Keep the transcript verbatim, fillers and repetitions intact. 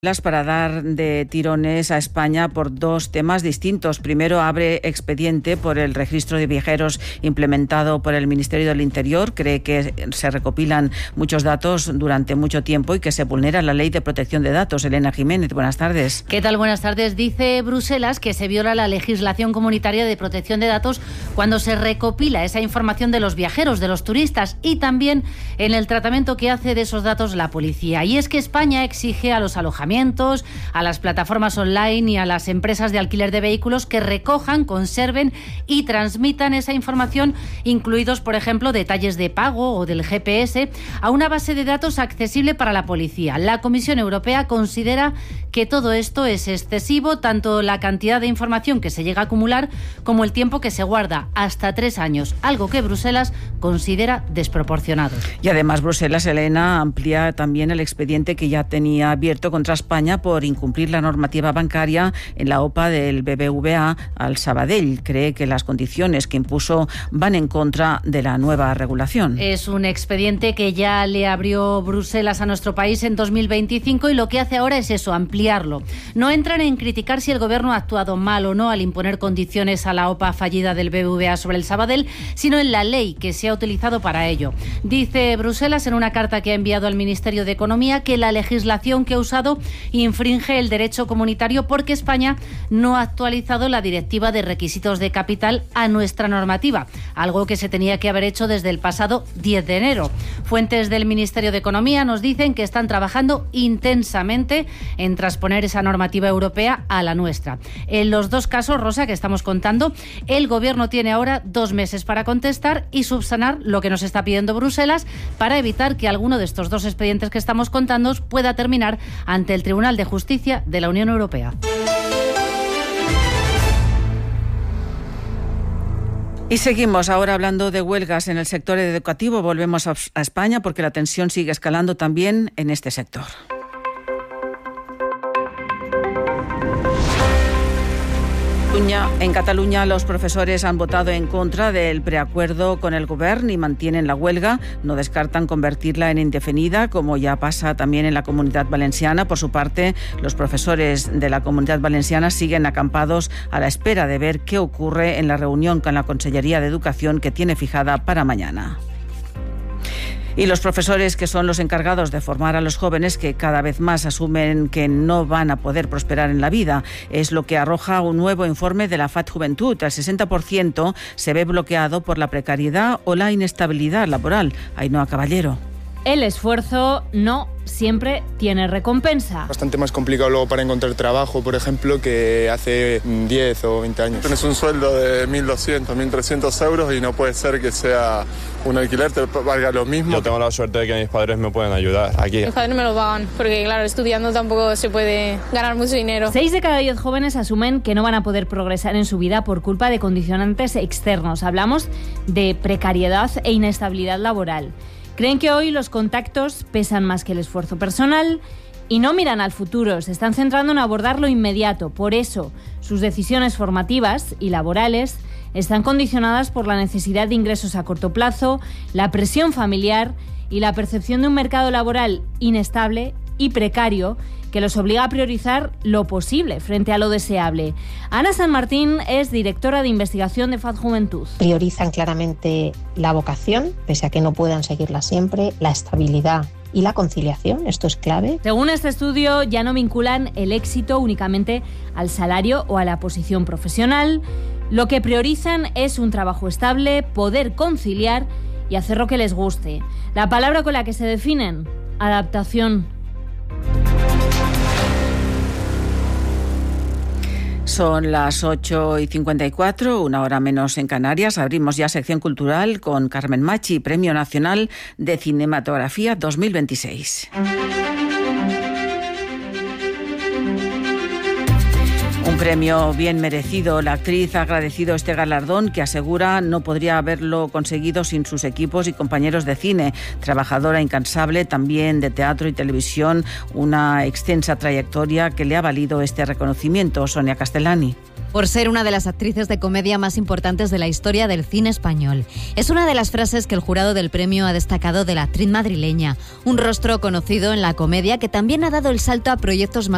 para dar de tirones a España por dos temas distintos. Primero, abre expediente por el registro de viajeros implementado por el Ministerio del Interior. Cree que se recopilan muchos datos durante mucho tiempo y que se vulnera la Ley de Protección de Datos. Elena Jiménez, buenas tardes. ¿Qué tal? Buenas tardes. Dice Bruselas que se viola la legislación comunitaria de protección de datos cuando se recopila esa información de los viajeros, de los turistas y también en el tratamiento que hace de esos datos la policía. Y es que España exige a los alojamientos, a las plataformas online y a las empresas de alquiler de vehículos que recojan, conserven y transmitan esa información, incluidos, por ejemplo, detalles de pago o del G P S, a una base de datos accesible para la policía. La Comisión Europea considera que todo esto es excesivo, tanto la cantidad de información que se llega a acumular como el tiempo que se guarda, hasta tres años, algo que Bruselas considera desproporcionado. Y además Bruselas, Elena, amplía también el expediente que ya tenía abierto contra España por incumplir la normativa bancaria en la O P A del B B V A al Sabadell. Cree que las condiciones que impuso van en contra de la nueva regulación. Es un expediente que ya le abrió Bruselas a nuestro país en dos mil veinticinco y lo que hace ahora es eso, ampliarlo. No entran en criticar si el Gobierno ha actuado mal o no al imponer condiciones a la O P A fallida del B B V A sobre el Sabadell, sino en la ley que se ha utilizado para ello. Dice Bruselas en una carta que ha enviado al Ministerio de Economía que la legislación que ha usado infringe el derecho comunitario porque España no ha actualizado la Directiva de Requisitos de Capital a nuestra normativa, algo que se tenía que haber hecho desde el pasado diez de enero. Fuentes del Ministerio de Economía nos dicen que están trabajando intensamente en transponer esa normativa europea a la nuestra. En los dos casos, Rosa, que estamos contando, el Gobierno tiene ahora dos meses para contestar y subsanar lo que nos está pidiendo Bruselas para evitar que alguno de estos dos expedientes que estamos contando pueda terminar ante el Tribunal de Justicia de la Unión Europea. Y seguimos ahora hablando de huelgas en el sector educativo. Volvemos a España porque la tensión sigue escalando también en este sector. En Cataluña, los profesores han votado en contra del preacuerdo con el Govern y mantienen la huelga. No descartan convertirla en indefinida, como ya pasa también en la Comunidad Valenciana. Por su parte, los profesores de la Comunidad Valenciana siguen acampados a la espera de ver qué ocurre en la reunión con la Consellería de Educación que tiene fijada para mañana. Y los profesores, que son los encargados de formar a los jóvenes, que cada vez más asumen que no van a poder prosperar en la vida. Es lo que arroja un nuevo informe de la F A D Juventud. El sesenta por ciento se ve bloqueado por la precariedad o la inestabilidad laboral. Ainhoa Caballero. El esfuerzo no siempre tiene recompensa. Bastante más complicado luego para encontrar trabajo, por ejemplo, que hace diez o veinte años. Tienes un sueldo de mil doscientos, mil trescientos euros y no puede ser que sea un alquiler, te valga lo mismo. Yo tengo la suerte de que mis padres me pueden ayudar aquí. Mis padres me lo pagan, porque claro, estudiando tampoco se puede ganar mucho dinero. Seis de cada diez jóvenes asumen que no van a poder progresar en su vida por culpa de condicionantes externos. Hablamos de precariedad e inestabilidad laboral. Creen que hoy los contactos pesan más que el esfuerzo personal y no miran al futuro, se están centrando en abordar lo inmediato. Por eso, sus decisiones formativas y laborales están condicionadas por la necesidad de ingresos a corto plazo, la presión familiar y la percepción de un mercado laboral inestable y precario que los obliga a priorizar lo posible frente a lo deseable. Ana San Martín es directora de investigación de F A D Juventud. Priorizan claramente la vocación, pese a que no puedan seguirla siempre, la estabilidad y la conciliación, esto es clave. Según este estudio, ya no vinculan el éxito únicamente al salario o a la posición profesional. Lo que priorizan es un trabajo estable, poder conciliar y hacer lo que les guste. La palabra con la que se definen: adaptación. Son las ocho y cincuenta y cuatro, una hora menos en Canarias. Abrimos ya sección cultural con Carmen Machi, Premio Nacional de Cinematografía dos mil veintiséis. Un premio bien merecido. La actriz ha agradecido este galardón que asegura no podría haberlo conseguido sin sus equipos y compañeros de cine. Trabajadora incansable también de teatro y televisión, una extensa trayectoria que le ha valido este reconocimiento. Sonia Castellani. por ser una de las actrices de comedia más importantes de la historia del cine español. Es una de las frases que el jurado del premio ha destacado de la actriz madrileña, un rostro conocido en la comedia que también ha dado el salto a proyectos más